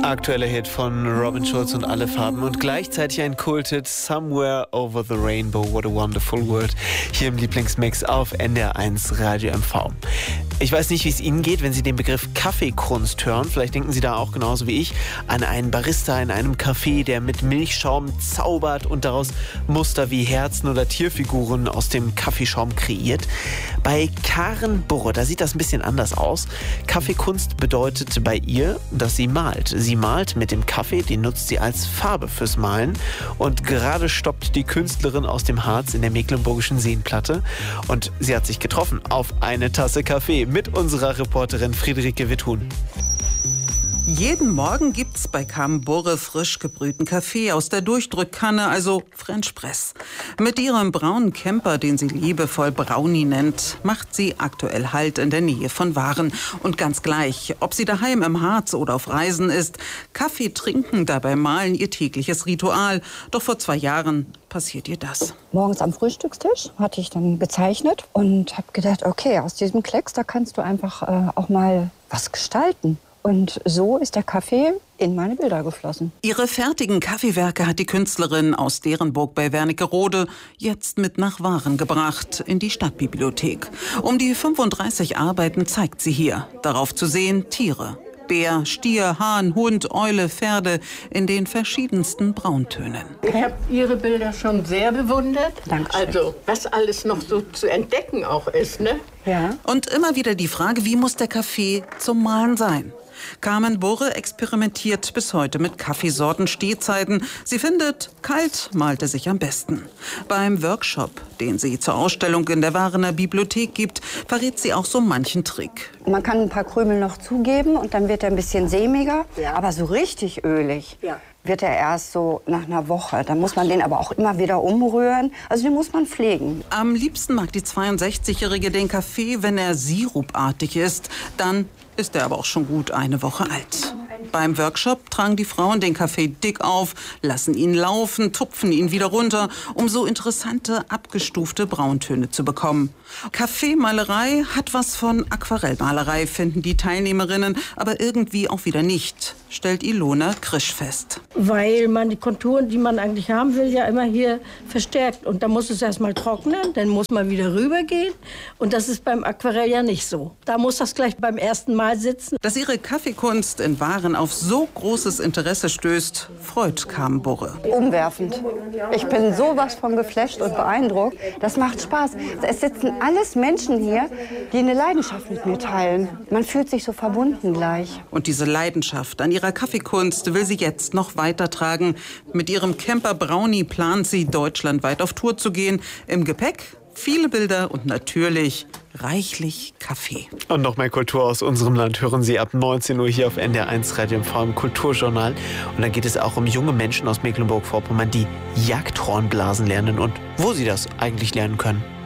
Aktueller Hit von Robin Schulz und Alle Farben und gleichzeitig ein Kulthit, Somewhere Over the Rainbow, What a Wonderful World, hier im Lieblingsmix auf NDR1 Radio MV. Ich weiß nicht, wie es Ihnen geht, wenn Sie den Begriff Kaffeekunst hören. Vielleicht denken Sie da auch genauso wie ich an einen Barista in einem Café, der mit Milchschaum zaubert und daraus Muster wie Herzen oder Tierfiguren aus dem Kaffeeschaum kreiert. Bei Karen Burre, da sieht das ein bisschen anders aus. Kaffeekunst bedeutet bei ihr, dass sie malt. Sie malt mit dem Kaffee, den nutzt sie als Farbe fürs Malen. Und gerade stoppt die Künstlerin aus dem Harz in der Mecklenburgischen Seenplatte. Und sie hat sich getroffen auf eine Tasse Kaffee mit unserer Reporterin Friederike Witthuhn. Jeden Morgen gibt's bei Karen Burre frisch gebrühten Kaffee aus der Durchdrückkanne, also French Press. Mit ihrem braunen Camper, den sie liebevoll Brownie nennt, macht sie aktuell Halt in der Nähe von Waren. Und ganz gleich, ob sie daheim im Harz oder auf Reisen ist, Kaffee trinken, dabei malen ihr tägliches Ritual. Doch vor 2 Jahren passiert ihr das. Morgens am Frühstückstisch hatte ich dann gezeichnet und habe gedacht, okay, aus diesem Klecks, da kannst du einfach auch mal was gestalten. Und so ist der Kaffee in meine Bilder geflossen. Ihre fertigen Kaffeewerke hat die Künstlerin aus Derenburg bei Wernigerode jetzt mit nach Waren gebracht, in die Stadtbibliothek. Um die 35 Arbeiten zeigt sie hier. Darauf zu sehen Tiere. Bär, Stier, Hahn, Hund, Eule, Pferde in den verschiedensten Brauntönen. Ich habe Ihre Bilder schon sehr bewundert. Dankeschön. Also, was alles noch so zu entdecken auch ist, ne? Ja. Und immer wieder die Frage, wie muss der Kaffee zum Malen sein? Carmen Burre experimentiert bis heute mit Kaffeesorten, Stehzeiten. Sie findet, kalt malt er sich am besten. Beim Workshop, den sie zur Ausstellung in der Warener Bibliothek gibt, verrät sie auch so manchen Trick. Man kann ein paar Krümel noch zugeben und dann wird er ein bisschen sämiger, Ja. aber so richtig ölig. Ja. Wird er erst so nach einer Woche. Dann muss man den aber auch immer wieder umrühren. Also den muss man pflegen. Am liebsten mag die 62-Jährige den Kaffee, wenn er sirupartig ist. Dann ist er aber auch schon gut eine Woche alt. Beim Workshop tragen die Frauen den Kaffee dick auf, lassen ihn laufen, tupfen ihn wieder runter, um so interessante, abgestufte Brauntöne zu bekommen. Kaffeemalerei hat was von Aquarellmalerei, finden die Teilnehmerinnen, aber irgendwie auch wieder nicht, stellt Ilona Krisch fest. Weil man die Konturen, die man eigentlich haben will, ja immer hier verstärkt. Und dann muss es erstmal trocknen, dann muss man wieder rübergehen. Und das ist beim Aquarell ja nicht so. Da muss das gleich beim ersten Mal sitzen. Dass ihre Kaffeekunst in Waren auf so großes Interesse stößt, freut Carmen Burre. Umwerfend. Ich bin sowas von geflasht und beeindruckt. Das macht Spaß. Es sitzen alles Menschen hier, die eine Leidenschaft mit mir teilen. Man fühlt sich so verbunden gleich. Und diese Leidenschaft an ihrer Kaffeekunst will sie jetzt noch weitertragen. Mit ihrem Camper Brownie plant sie, deutschlandweit auf Tour zu gehen. Im Gepäck viele Bilder und natürlich reichlich Kaffee. Und noch mehr Kultur aus unserem Land hören Sie ab 19 Uhr hier auf NDR1 Radio MV im Kulturjournal. Und dann geht es auch um junge Menschen aus Mecklenburg-Vorpommern, die Jagdhornblasen lernen und wo sie das eigentlich lernen können.